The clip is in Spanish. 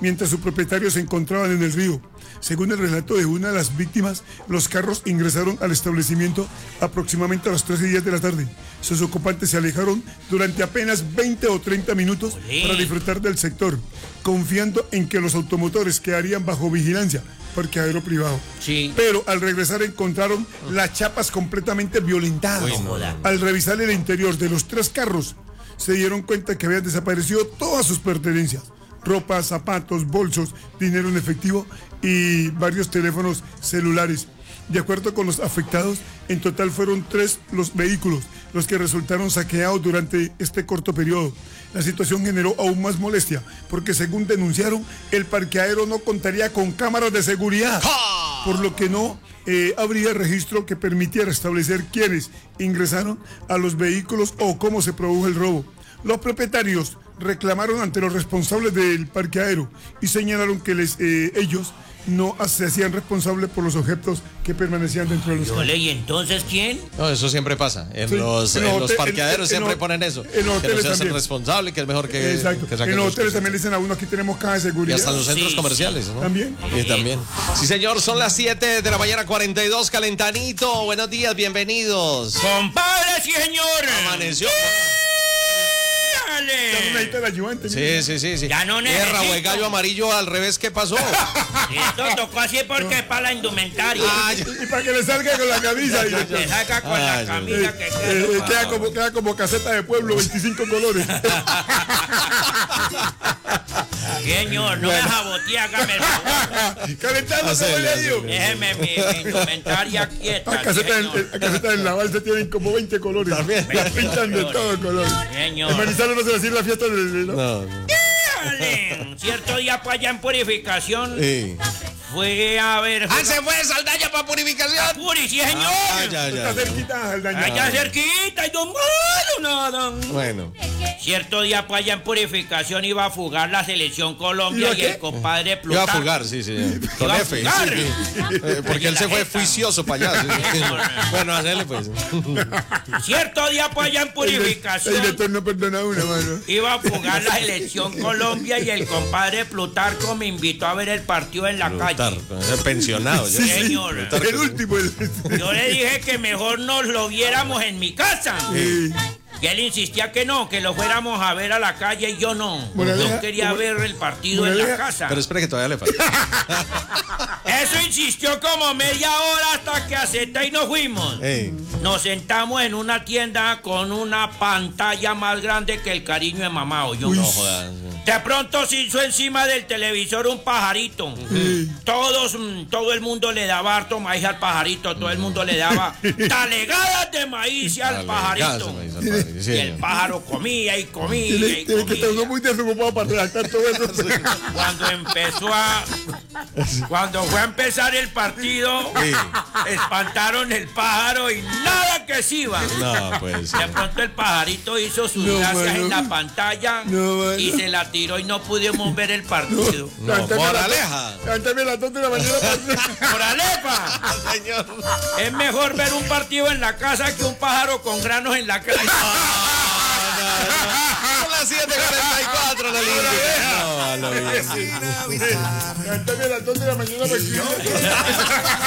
mientras sus propietarios se encontraban en el río. Según el relato de una de las víctimas, los carros ingresaron al establecimiento aproximadamente a las 13:10 de la tarde. Sus ocupantes se alejaron durante apenas 20 o 30 minutos para disfrutar del sector, confiando en que los automotores quedarían bajo vigilancia, parqueadero privado. Sí. Pero al regresar encontraron las chapas completamente violentadas. Bueno. Al revisar el interior de los 3 carros, se dieron cuenta que habían desaparecido todas sus pertenencias: ropa, zapatos, bolsos, dinero en efectivo y varios teléfonos celulares. De acuerdo con los afectados, en total fueron 3 los vehículos los que resultaron saqueados durante este corto periodo. La situación generó aún más molestia, porque según denunciaron, el parqueadero no contaría con cámaras de seguridad, por lo que no habría registro que permitiera establecer quiénes ingresaron a los vehículos o cómo se produjo el robo. Los propietarios reclamaron ante los responsables del parqueadero y señalaron que ellos no se hacían responsables por los objetos que permanecían dentro de los carros. ¿Y entonces quién? No, eso siempre pasa. En Sí, los parqueaderos siempre ponen eso. En los que hoteles no se hacen también. responsable, que es mejor que, Exacto. que saquen En los los hoteles cosas. también le dicen a uno: aquí tenemos caja de Y seguridad. hasta en los centros comerciales, ¿no? ¿También? Y también. Sí, señor, son las 7 de la mañana, 42, calentanito. Buenos días, bienvenidos. ¡Compadre, sí, señor! Amaneció. Ya no necesita el ayudante. Sí. Ya no Guerra o el necesito. gallo amarillo al revés, ¿qué pasó? Esto tocó así porque es para la indumentaria. Y para que le salga con la camisa. Le saca con la camisa que Queda como caseta de pueblo, 25 colores. Señor, no me jabotea, hágame el favor. Calentando como le digo. Déjeme mi indumentaria quieta. La caseta del Naval se tienen como 20 colores. También. La pintan de todo color. Señor. En Manizales no se va a decir la fiesta del... ¿no? No. Dale. Cierto día para allá en Purificación Sí. fue a ver... Se fue de Saldaña para purificación. Puri, sí, señor. Ya. Está cerquita al daño. Allá cerquita y don nada. Bueno. Cierto día para allá en Purificación iba a fugar la selección Colombia ¿Iba y qué? el compadre Iba a Plutarco. fugar, sí. Con Iba a F. fugar. Sí. Porque él se fue juicioso para allá. Sí. Bueno, hacerle pues. Cierto día para allá en El Purificación director no perdona a una, mano. iba a fugar la selección Colombia y el compadre Plutarco me invitó a ver el partido en la calle. Plutarco, ese pensionado. ya. Sí, Señor. Plutarco. El último. Yo le dije que mejor nos lo viéramos en mi casa. Y él insistía que no, que lo fuéramos a ver a la calle y yo no. Moraleja, Yo quería ver el partido en la casa. Pero espera que todavía le falta. Eso insistió como media hora hasta que acepté y nos fuimos. Ey. Nos sentamos en una tienda con una pantalla más grande que el cariño de mamá. Yo No jodas. de pronto se hizo encima del televisor un pajarito. Todo el mundo le daba harto maíz al pajarito. Todo el mundo le daba talegadas de maíz al pajarito. Y el pájaro comía y comía y Tiene que estar uno comía. muy desocupado para redactar todo eso. Cuando fue a empezar el partido, Sí. espantaron el pájaro y nada que se iba. No, pues. De pronto el pajarito hizo sus No, gracias mano. en la pantalla No, mano. y se la tiró y no pudimos ver el partido. No, moraleja. Levántame a las 2 de la mañana para... ¡Por Alepa! Señor. Es mejor ver un partido en la casa que un pájaro con granos en la calle. Son las 7:44 la línea. No, lo bien. Levántame a las 2 de la mañana para...